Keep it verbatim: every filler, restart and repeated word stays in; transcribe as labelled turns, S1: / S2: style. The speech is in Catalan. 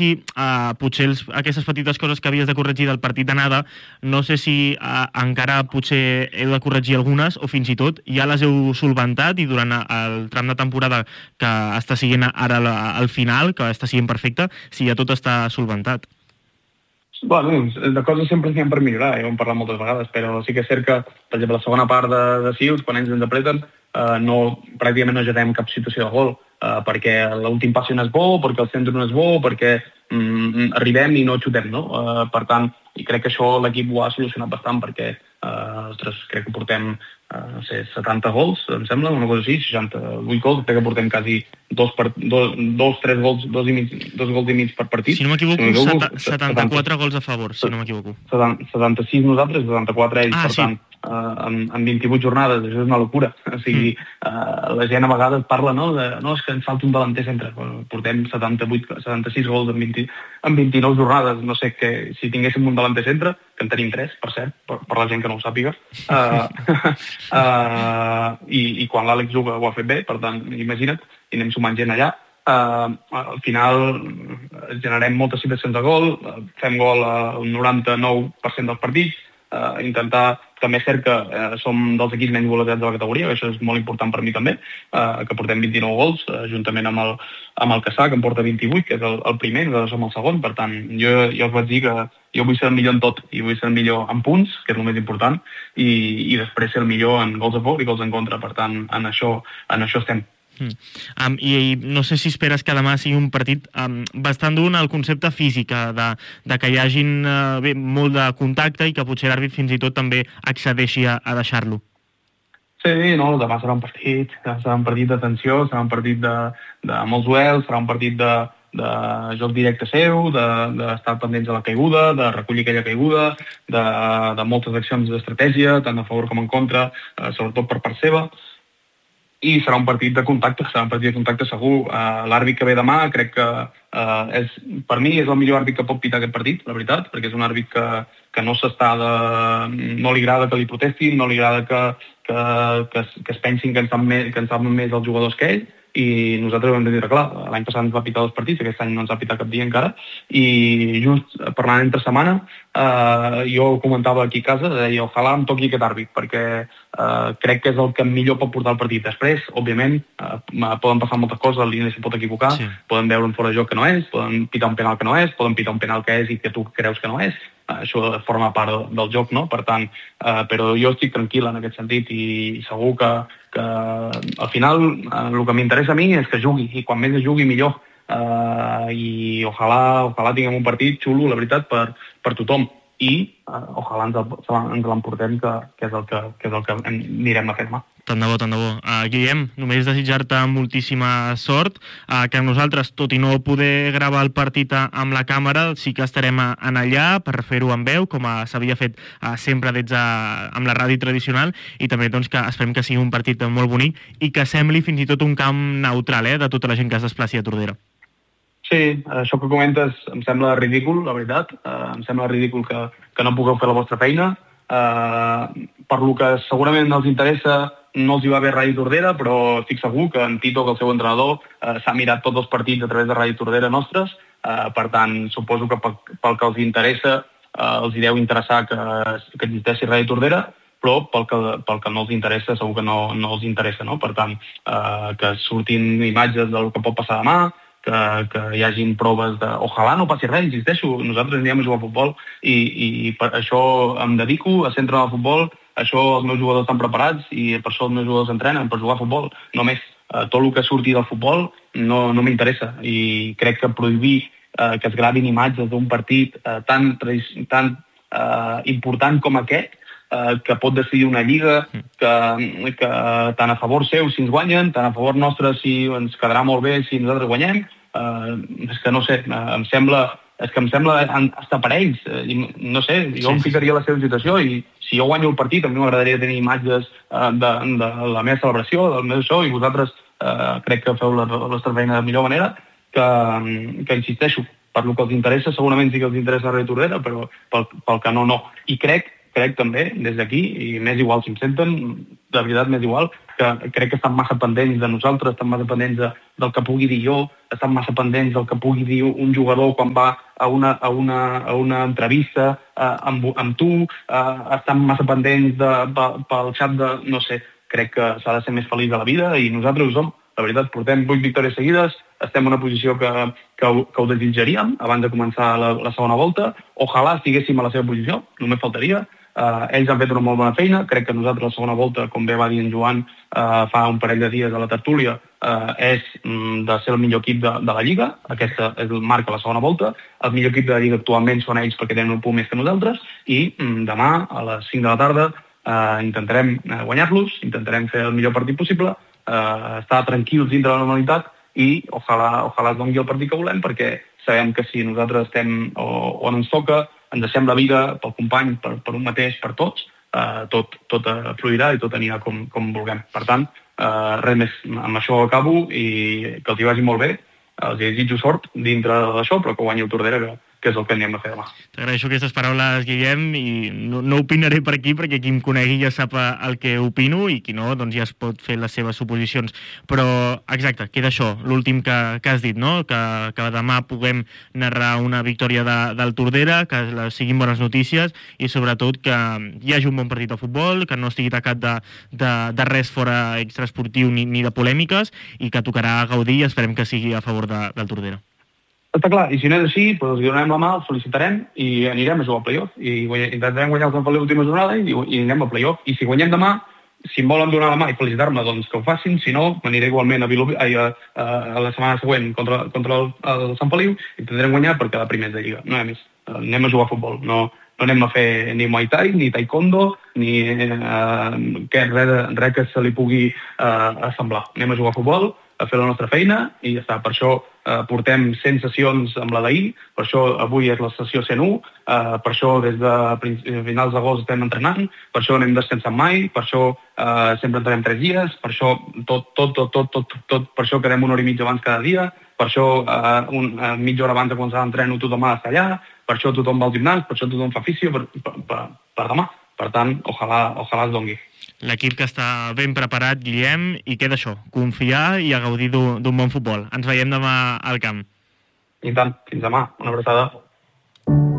S1: si uh, potser els, aquestes petites coses que havies de corregir del partit d'anada, no sé si uh, encara potser heu de corregir algunes o fins i tot ja les heu solventat i durant el tram de temporada que està siguent ara al final, que està siguent perfecte, si ja tot està solventat.
S2: Bueno, de coses sempre n'hi ha per millorar, ja ho hem parlat moltes vegades, però sí que és cert que, per exemple, la segona part de, de Sils, quan ells ens apreten, eh, no, pràcticament no jetem cap situació de gol, eh, perquè l'últim passi no és bo, perquè el centre no és bo, perquè mm, arribem i no xutem, no? Eh, per tant, i crec que això l'equip ho ha solucionat bastant, perquè eh, ostres, crec que portem eh, no sé, setanta gols, em sembla, una cosa així, seixanta-vuit gols, crec que portem quasi dos, per, dos, dos tres gols, dos, i mig, dos gols i mig per partit.
S1: Si no m'equivoco, si no setanta-quatre gols a favor, si no m'equivoco.
S2: setanta-sis nosaltres, setanta-quatre ells,
S1: ah,
S2: per
S1: sí.
S2: tant, uh, en, en vint-i-vuit jornades, això és una locura. O sigui, mm. uh, la gent a vegades parla, no?, de, no, és que ens falta un delanter centre. Portem setanta-vuit, setanta-sis gols en, vint, en vint-i-nou jornades, no sé, que si tinguéssim un delanter centre, que en tenim tres, per cert, per, per la gent que no ho sàpiga, uh, uh, i, i quan l'Àlex juga ho ha fet bé, per tant, imagina't, i anem sumant gent allà. Uh, al final generem moltes situacions de gol, fem gol al noranta-nou per cent dels partits, uh, intentar, també és cert que uh, som dels equips menys golejats de la categoria, que això és molt important per mi també, uh, que portem vint-i-nou gols, uh, juntament amb el, amb el Caçà, que en porta vint-i-vuit, que és el, el primer, nosaltres som el segon, per tant, jo, jo us vaig dir que jo vull ser el millor en tot, i vull ser el millor en punts, que és el més important, i, i després ser el millor en gols a favor i gols en contra, per tant, en això, en això estem.
S1: Mm. Um, i, I no sé si esperes que demà sigui un partit um, bastant dur en el concepte físic, de, de que hi hagin uh, bé, molt de contacte i que potser l'àrbit fins i tot també accedeixi a, a deixar-lo.
S2: Sí, no, demà serà un partit, serà un partit d'atenció, serà un partit de, de molts duels, serà un partit de, de joc directe seu, d'estar de, pendents de la caiguda, de recollir aquella caiguda, de, de moltes accions d'estratègia, tant a favor com en contra, eh, sobretot per part seva. I serà un partit de contacte, serà un partit de contacte segur. Uh, l'àrbit que ve demà crec que uh, és, per mi és el millor àrbit que pot pitar aquest partit, la veritat, perquè és un àrbit que, que no s'està de... no li agrada que li protestin, no li agrada que, que, que, es, que es pensin que en saben més, que en saben més els jugadors que ell, i nosaltres ho hem de dir clar, l'any passat ens va pitar dos partits, aquest any no ens ha pitat cap dia encara, i just parlant entre setmana, eh, jo ho comentava aquí a casa, deia, ojalà em toqui aquest àrbit, perquè eh, crec que és el que millor pot portar el partit. Després, òbviament, eh, poden passar moltes coses, el línia s'hi pot equivocar, sí. Poden veure un fora de joc que no és, poden pitar un penal que no és, poden pitar un penal que és i que tu creus que no és, això forma part del joc, no? Per tant, eh, però jo estic tranquil en aquest sentit i segur que, que al final eh, el que m'interessa a mi és que jugui, i quan més es jugui millor, eh, i ojalà, ojalà tinguem un partit xulo, la veritat, per, per tothom, i eh, ojalà ens, ens l'emportem, que, que, és el que, que és el que anirem a fer demà.
S1: Tant de bo, tant de bo. Uh, Guillem, només desitjar-te moltíssima sort, uh, que nosaltres, tot i no poder gravar el partit amb la càmera, sí que estarem en allà per fer-ho en veu, com s'havia fet uh, sempre des de, amb la ràdio tradicional, i també doncs, que esperem que sigui un partit molt bonic i que sembli fins i tot un camp neutral, eh, de tota la gent que es desplaci a Tordera.
S2: Sí, això que comentes em sembla ridícul, la veritat. Uh, em sembla ridícul que, que no pugueu fer la vostra feina. Uh, per lo que segurament els interessa, no els hi va bé Ràdio Tordera, però estic segur que en Tito, que el seu entrenador, eh, s'ha mirat tots els partits a través de Ràdio Tordera nostres, eh, per tant, suposo que pel, pel que els interessa, eh, els hi deu interessar que, que existeixi Ràdio Tordera, però pel que, pel que no els interessa, segur que no, no els interessa, no? Per tant, eh, que surtin imatges del que pot passar demà, que, que hi hagin proves de... Ojalà no passi res, insisteixo, nosaltres anirem a jugar a futbol i, i per això em dedico a ser entrenador de futbol. Això els meus jugadors estan preparats i per això els meus jugadors entrenen, per jugar a futbol, només. Eh, tot el que surti del futbol no, no m'interessa i crec que prohibir eh, que es gravin imatges d'un partit eh, tan, tan eh, important com aquest, eh, que pot decidir una lliga, que, que tant a favor seu si ens guanyen, tant a favor nostre si ens quedarà molt bé si nosaltres guanyem, eh, és que no sé, eh, em sembla... és que em sembla estar per ells, eh, no sé, jo sí, em ficaria a la seva situació i si jo guanyo el partit, a mi m'agradaria tenir imatges eh, de, de la meva celebració, del meu show, i vosaltres eh, crec que feu la, la vostra feina de millor manera, que, que insisteixo, per lo que els interessa, segurament sí que els interessa la Ràdio Tordera, però pel, pel que no, no. I crec crec també, des d'aquí, i m'és igual si em senten, de veritat m'és igual, que crec que estan massa pendents de nosaltres, estan massa pendents de, del que pugui dir jo, estan massa pendents del que pugui dir un jugador quan va a una, a una, a una entrevista eh, amb, amb tu, eh, estan massa pendents de, pel xat de, no sé, crec que s'ha de ser més feliç a la vida i nosaltres ho som. La veritat, portem vuit victòries seguides, estem en una posició que, que, que ho desitjaríem abans de començar la, la segona volta. Ojalà estiguéssim a la seva posició, només faltaria. Uh, ells han fet una molt bona feina, crec que nosaltres la segona volta, com bé va dir en Joan uh, fa un parell de dies a la tertúlia, uh, és um, de ser el millor equip de, de la Lliga, aquesta és el marca la segona volta, el millor equip de la Lliga actualment són ells perquè tenen un punt més que nosaltres, i um, demà a les cinc de la tarda uh, intentarem uh, guanyar-los, intentarem fer el millor partit possible, uh, estar tranquils dintre la normalitat i ojalà, ojalà es doni el partit que volem, perquè sabem que si nosaltres estem on ens toca, ens deixem la vida pel company, per, per un mateix, per tots, eh, tot, tot fluirà i tot anirà com, com vulguem. Per tant, eh, res més, amb això acabo i que els hi vagi molt bé. Els desitjo sort dintre d'això, però que guanyi el Tordera, que, que és el que anem a fer demà.
S1: T'agraeixo aquestes paraules, Guillem, i no, no opinaré per aquí, perquè qui em conegui ja sap el que opino, i qui no, doncs ja es pot fer les seves suposicions. Però, exacte, queda això, l'últim que, que has dit, no? Que, que demà puguem narrar una victòria de, del Tordera, que siguin bones notícies, i sobretot que hi hagi un bon partit de futbol, que no estigui tacat de, de, de res fora extraesportiu ni, ni de polèmiques, i que tocarà gaudir i esperem que sigui a favor de, del Tordera.
S2: Està clar, i si no és així, doncs els donem la mà, els felicitarem i anirem a jugar al play-off. I intentarem guanyar el Sant Feliu l'última jornada i, i anirem al play-off. I si guanyem demà, si em volen donar la mà i felicitar-me, doncs que ho facin. Si no, m'aniré igualment a, Vilobí, a, a, a la setmana següent contra, contra el, el Sant Feliu i intentarem guanyar per quedar primers de Lliga. No hi ha més. Anem a jugar a futbol. No, no anem a fer ni Muay Thai, ni Taekwondo, ni eh, que res, res que se li pugui eh, assemblar. Anem a jugar a futbol, a fer la nostra feina i ja està. Per això eh, portem cent sessions amb la d'ahir, per això avui és la sessió cent u, eh, per això des de finals d'agost estem entrenant, per això anem descansant mai, per això eh, sempre entrenem tres dies, per això tot, tot, tot, tot, tot, tot, per això quedem una hora i mitja abans cada dia, per això eh, un, eh, mitja hora abans de començar l'entreno tothom ha d'estar allà, per això tothom va al gimnàs, per això tothom fa fisio per, per, per, per demà. Per tant, ojalà, ojalà es dongui.
S1: L'equip que està ben preparat, Guillem, i queda això, confiar i a gaudir d'un bon futbol. Ens veiem demà al camp.
S2: I tant, fins demà. Una abraçada.